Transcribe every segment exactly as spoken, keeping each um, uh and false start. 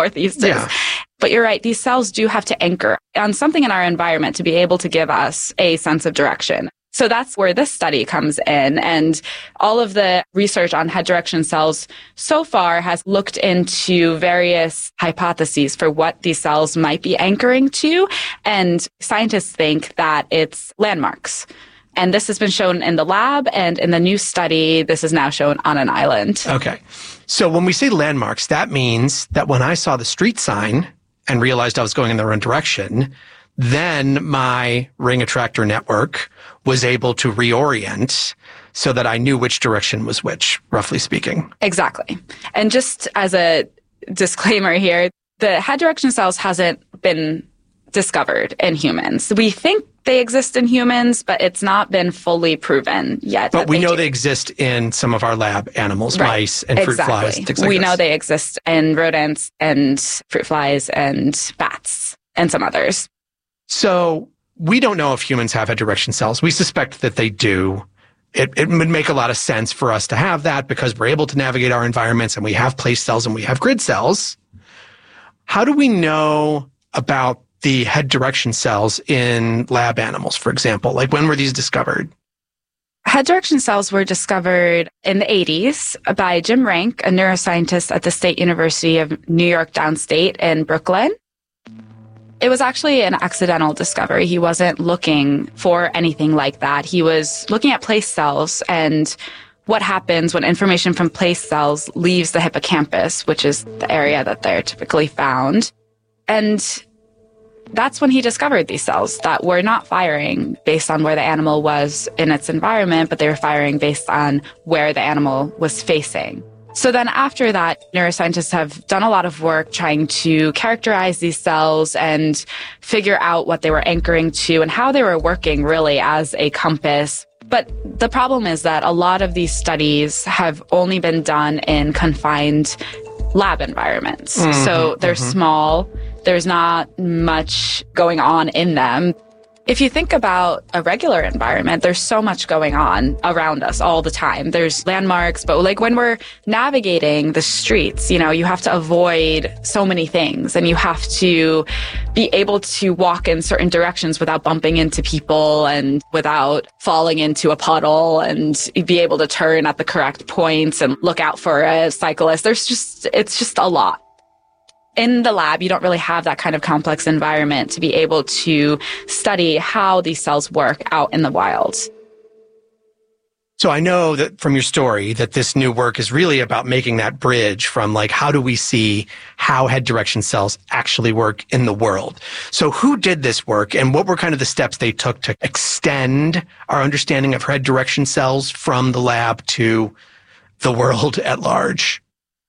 northeast is. Yeah. But you're right, these cells do have to anchor on something in our environment to be able to give us a sense of direction. So that's where this study comes in. And all of the research on head direction cells so far has looked into various hypotheses for what these cells might be anchoring to. And scientists think that it's landmarks. And this has been shown in the lab, and in the new study, this is now shown on an island. Okay. So when we say landmarks, that means that when I saw the street sign and realized I was going in the wrong direction, then my ring attractor network was able to reorient so that I knew which direction was which, roughly speaking. Exactly. And just as a disclaimer here, the head direction cells hasn't been discovered in humans. We think they exist in humans, but it's not been fully proven yet. But we they know do. they exist in some of our lab animals, Right. mice and fruit exactly. flies, things like we this. know they exist in rodents and fruit flies and bats and some others. So we don't know if humans have head direction cells. We suspect that they do. It, it would make a lot of sense for us to have that because we're able to navigate our environments and we have place cells and we have grid cells. How do we know about the head direction cells in lab animals, for example? Like, when were these discovered? Head direction cells were discovered in the eighties by Jim Rank, a neuroscientist at the State University of New York Downstate in Brooklyn. It was actually an accidental discovery. He wasn't looking for anything like that. He was looking at place cells and what happens when information from place cells leaves the hippocampus, which is the area that they're typically found. And that's when he discovered these cells that were not firing based on where the animal was in its environment, but they were firing based on where the animal was facing. So then after that, neuroscientists have done a lot of work trying to characterize these cells and figure out what they were anchoring to and how they were working really as a compass. But the problem is that a lot of these studies have only been done in confined lab environments. Mm-hmm, so they're mm-hmm. small. There's not much going on in them. If you think about a regular environment, there's so much going on around us all the time. There's landmarks, but like when we're navigating the streets, you know, you have to avoid so many things and you have to be able to walk in certain directions without bumping into people and without falling into a puddle and be able to turn at the correct points and look out for a cyclist. There's just, it's just a lot. In the lab, you don't really have that kind of complex environment to be able to study how these cells work out in the wild. So I know that from your story that this new work is really about making that bridge from like, how do we see how head direction cells actually work in the world? So who did this work and what were kind of the steps they took to extend our understanding of head direction cells from the lab to the world at large?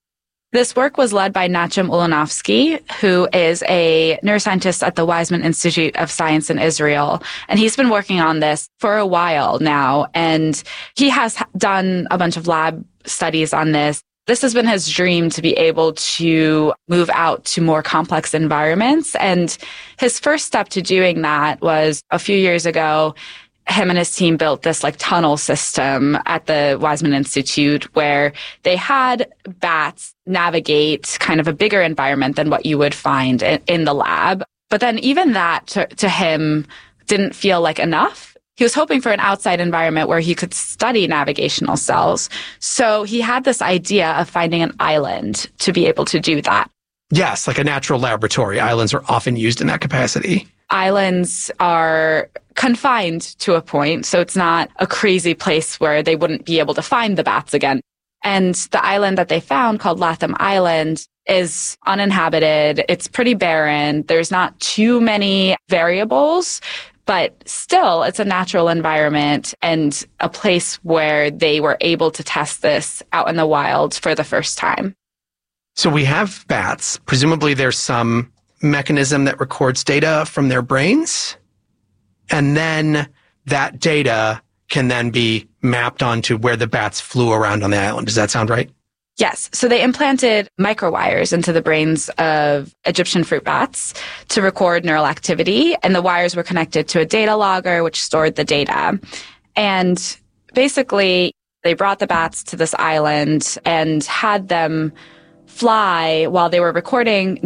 This work was led by Nachum Ulanovsky, who is a neuroscientist at the Weizmann Institute of Science in Israel. And he's been working on this for a while now. And he has done a bunch of lab studies on this. This has been his dream to be able to move out to more complex environments. And his first step to doing that was a few years ago. Him and his team built this like tunnel system at the Weizmann Institute where they had bats navigate kind of a bigger environment than what you would find in, in the lab. But then even that to, to him didn't feel like enough. He was hoping for an outside environment where he could study navigational cells. So he had this idea of finding an island to be able to do that. Yes, like a natural laboratory. Islands are often used in that capacity. Islands are confined to a point, so it's not a crazy place where they wouldn't be able to find the bats again. And the island that they found, called Latham Island, is uninhabited. It's pretty barren. There's not too many variables, but still it's a natural environment and a place where they were able to test this out in the wild for the first time. So we have bats. Presumably there's some mechanism that records data from their brains, and then that data can then be mapped onto where the bats flew around on the island. Does that sound right? Yes. So they implanted microwires into the brains of Egyptian fruit bats to record neural activity, and the wires were connected to a data logger, which stored the data. And basically, they brought the bats to this island and had them fly while they were recording